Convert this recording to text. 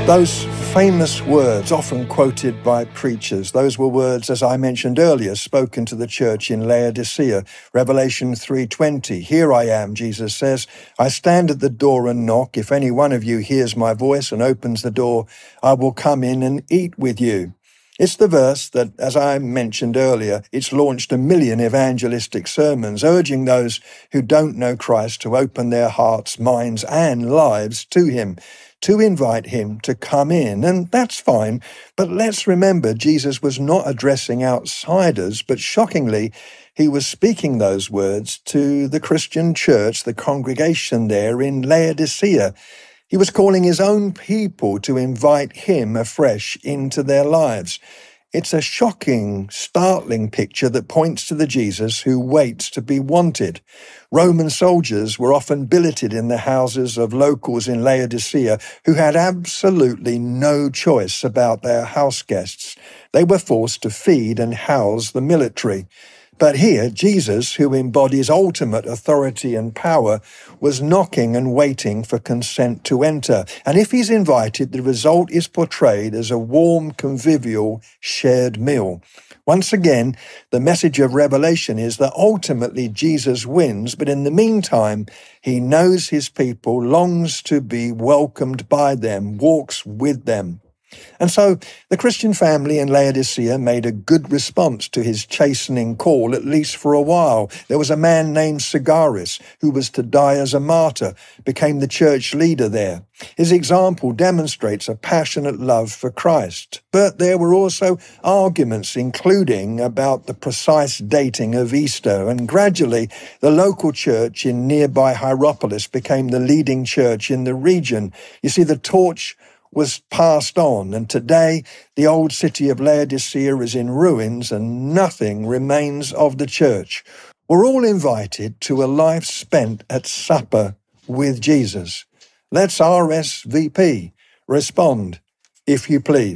Those famous words, often quoted by preachers, those were words, as I mentioned earlier, spoken to the church in Laodicea. Revelation 3:20, "Here I am," Jesus says, "I stand at the door and knock. If any one of you hears my voice and opens the door, I will come in and eat with you." It's the verse that, as I mentioned earlier, it's launched 1 million evangelistic sermons, urging those who don't know Christ to open their hearts, minds, and lives to him, to invite him to come in. And that's fine, but let's remember Jesus was not addressing outsiders, but shockingly, he was speaking those words to the Christian church, the congregation there in Laodicea. He was calling his own people to invite him afresh into their lives. It's a shocking, startling picture that points to the Jesus who waits to be wanted. Roman soldiers were often billeted in the houses of locals in Laodicea who had absolutely no choice about their house guests. They were forced to feed and house the military. But here, Jesus, who embodies ultimate authority and power, was knocking and waiting for consent to enter. And if he's invited, the result is portrayed as a warm, convivial, shared meal. Once again, the message of Revelation is that ultimately Jesus wins, but in the meantime, he knows his people, longs to be welcomed by them, walks with them. And so the Christian family in Laodicea made a good response to his chastening call, at least for a while. There was a man named Sigaris who was to die as a martyr, became the church leader there. His example demonstrates a passionate love for Christ. But there were also arguments, including about the precise dating of Easter, and gradually the local church in nearby Hierapolis became the leading church in the region. You see, the torch was passed on, and today the old city of Laodicea is in ruins and nothing remains of the church. We're all invited to a life spent at supper with Jesus. Let's RSVP. Respond, if you please.